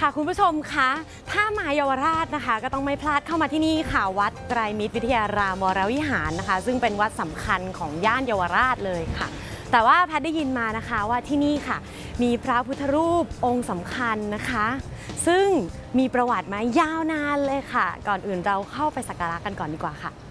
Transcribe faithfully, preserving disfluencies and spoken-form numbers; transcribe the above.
ค่ะคุณผู้ชมคะถ้ามาเยาวราชนะคะก็ต้องไม่พลาดเข้ามาที่นี่ค่ะวัดไตรมิตรวิทยารามวรวิหารนะคะซึ่งเป็นวัดสำคัญของย่านเยาวราชเลยค่ะแต่ว่าแพทย์ได้ยินมานะคะว่าที่นี่ค่ะมีพระพุทธรูปองค์สำคัญนะคะซึ่งมีประวัติมายาวนานเลยค่ะก่อนอื่นเราเข้าไปสักการะกันก่อนดีกว่าค่ะ